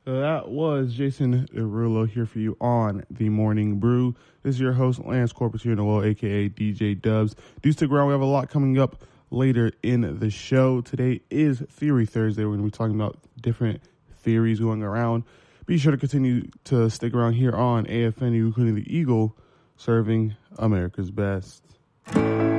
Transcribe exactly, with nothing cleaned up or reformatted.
So that was Jason Derulo here for you on The Morning Brew. This is your host, Lance Corpusino, a k a. D J Dubs. Do stick around. We have a lot coming up later in the show. Today is Theory Thursday. We're going to be talking about different theories going around. Be sure to continue to stick around here on A F N U, including the Eagle, serving America's best.